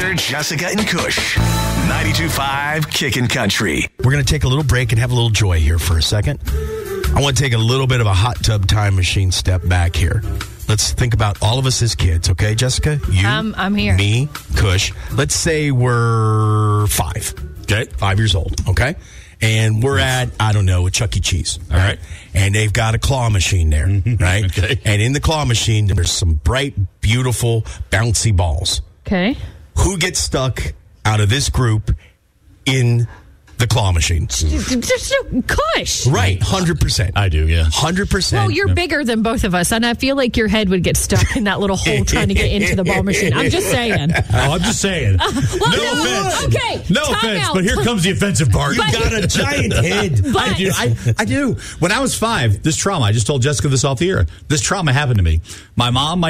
Tanner, Jessica, and Kush. 92.5 Kickin' Country. We're going to take a little break and have a little joy here for a second. I want to take a little bit of a hot tub time machine step back here. Let's think about all of us as kids, okay, Jessica? You, I'm here. Me, Kush. Let's say we're 5. Okay. 5 years old, okay? And we're at, I don't know, a Chuck E. Cheese. All right. And they've got a claw machine there, right? Okay. And in the claw machine, there's some bright, beautiful, bouncy balls. Okay. Who gets stuck out of this group in the claw machine? Kush. Right, 100%. I do, yeah. 100%. Well, you're bigger than both of us, and I feel like your head would get stuck in that little hole trying to get into the ball machine. I'm just saying. I'm just saying. Well, No offense. Okay. No time offense, out. but here comes the offensive part. You got a giant head. But- I do. When I was 5, this trauma, I just told Jessica this off the air. This trauma happened to me. My mom, my